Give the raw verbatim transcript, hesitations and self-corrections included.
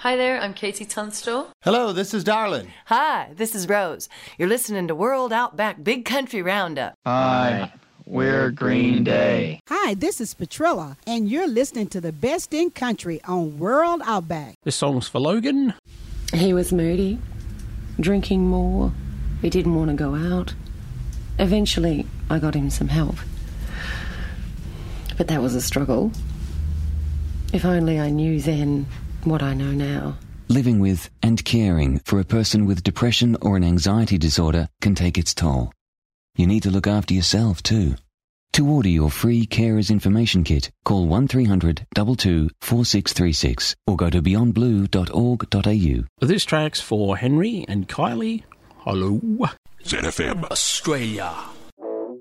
Hi there, I'm Katie Tunstall. Hello, this is Darlin. Hi, this is Rose. You're listening to World Outback Big Country Roundup. Hi, we're Green Day. Hi, this is Petrilla, and you're listening to the best in country on World Outback. This song's for Logan. He was moody, drinking more. He didn't want to go out. Eventually, I got him some help. But that was a struggle. If only I knew then what I know now. Living with and caring for a person with depression or an anxiety disorder can take its toll. You need to look after yourself too. To order your free Carers Information Kit, call one three hundred two two four six three six or go to beyond blue dot org dot a u. This track's for Henry and Kylie. Hello. Z F M Australia.